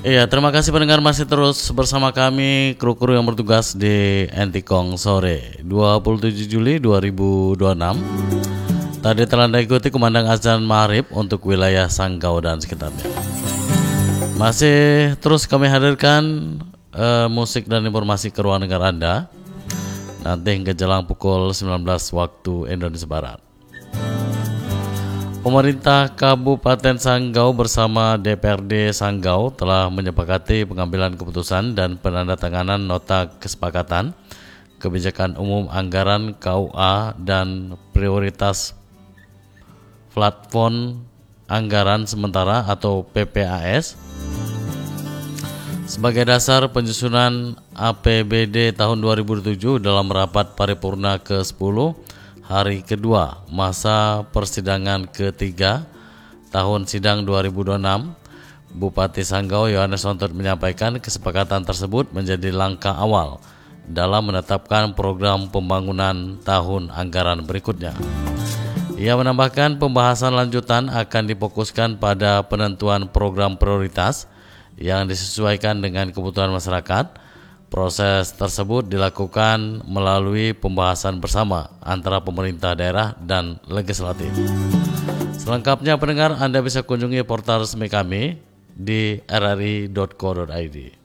Iya, terima kasih pendengar masih terus bersama kami kru-kru yang bertugas di Entikong sore 27 Juli 2026. Tadi telah diikuti kumandang azan maghrib untuk wilayah Sanggau dan sekitarnya. Masih terus kami hadirkan musik dan informasi ke ruang dengar Anda nanti hingga jelang pukul 19 waktu Indonesia Barat. Pemerintah Kabupaten Sanggau bersama DPRD Sanggau telah menyepakati pengambilan keputusan dan penandatanganan nota kesepakatan kebijakan umum anggaran KUA dan prioritas platform anggaran sementara atau PPAS sebagai dasar penyusunan APBD tahun 2007 dalam rapat paripurna ke-10 hari kedua masa persidangan ketiga tahun sidang 2026. Bupati Sanggau Yohanes Ontut menyampaikan kesepakatan tersebut menjadi langkah awal dalam menetapkan program pembangunan tahun anggaran berikutnya. Ia menambahkan pembahasan lanjutan akan difokuskan pada penentuan program prioritas yang disesuaikan dengan kebutuhan masyarakat. Proses tersebut dilakukan melalui pembahasan bersama antara pemerintah daerah dan legislatif. Selengkapnya pendengar, Anda bisa kunjungi portal resmi kami di rri.co.id.